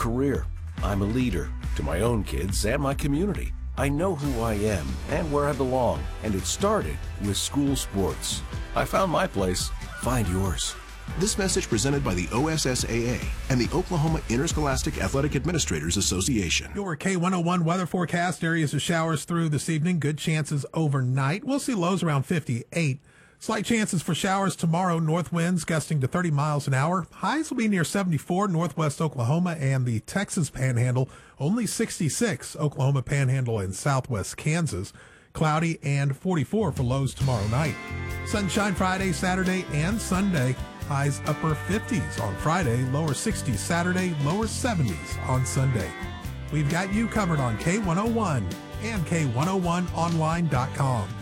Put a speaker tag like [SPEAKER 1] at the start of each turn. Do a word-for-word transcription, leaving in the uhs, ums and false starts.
[SPEAKER 1] career. I'm a leader to my own kids and my community. I know who I am and where I belong, and it started with school sports. I found my place. Find yours.
[SPEAKER 2] This message presented by the O S S A A and the Oklahoma Interscholastic Athletic Administrators Association.
[SPEAKER 3] Your K one oh one weather forecast, areas of showers through this evening. Good chances overnight. We'll see lows around fifty-eight. Slight chances for showers tomorrow. North winds gusting to thirty miles an hour. Highs will be near seventy-four, northwest Oklahoma and the Texas Panhandle. Only sixty-six, Oklahoma Panhandle and southwest Kansas. Cloudy and forty-four for lows tomorrow night. Sunshine Friday, Saturday, and Sunday. Highs upper fifties on Friday, lower sixties Saturday, lower seventies on Sunday. We've got you covered on K one oh one and K one oh one online dot com.